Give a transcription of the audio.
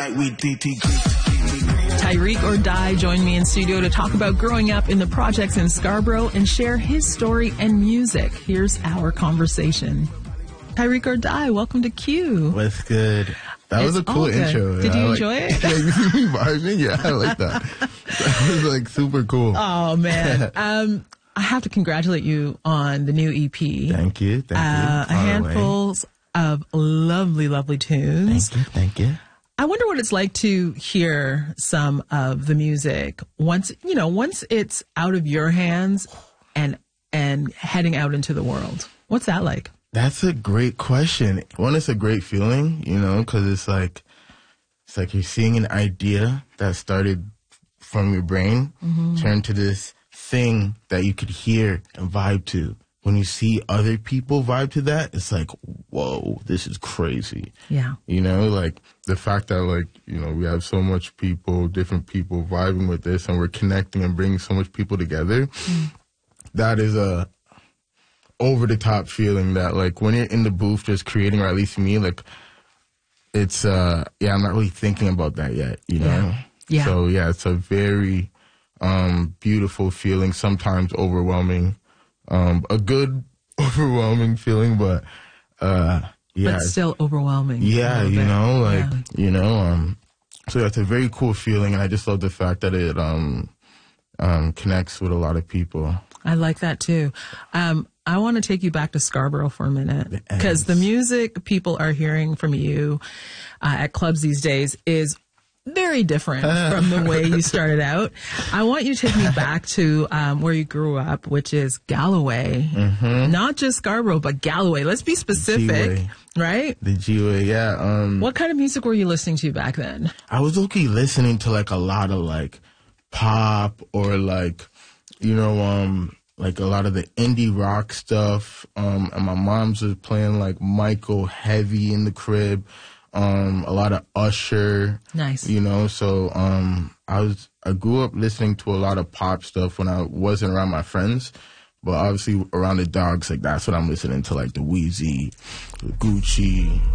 like we DTG. Tyreek or Die joined me in studio to talk about growing up in the projects in Scarborough and share his story and music. Here's our conversation. Tyreek or Die, welcome to Q. What's good? That was a cool intro. Did you enjoy it? Yeah, I like that. That was like super cool. Oh, man. I have to congratulate you on the new EP. Thank you. A handful of lovely, lovely tunes. Thank you. I wonder what it's like to hear some of the music once it's out of your hands and heading out into the world. What's that like? That's a great question. One, it's a great feeling, because it's like you're seeing an idea that started from your brain turn to this thing that you could hear and vibe to. When you see other people vibe to that, it's like, whoa, this is crazy. Yeah. Like the fact that we have so much different people vibing with this and we're connecting and bringing so much people together. That is a over the top feeling that when you're in the booth just creating, or at least me, it's, I'm not really thinking about that yet, Yeah. So it's a very, beautiful feeling, sometimes overwhelming. A good overwhelming feeling, but but still overwhelming. Yeah, so that's a very cool feeling, and I just love the fact that it connects with a lot of people. I like that too. I want to take you back to Scarborough for a minute, because the music people are hearing from you at clubs these days is very different from the way you started out. I want you to take me back to where you grew up, which is Galloway. Not just Scarborough, but Galloway. Let's be specific, G-Way. Right? The G-Way, yeah. What kind of music were you listening to back then? I was listening to a lot of pop, or a lot of the indie rock stuff. And my mom's was playing Michael heavy in the crib. A lot of Usher. Nice. So I grew up listening to a lot of pop stuff when I wasn't around my friends, but obviously around the dogs, that's what I'm listening to, the Wheezy, the Gucci,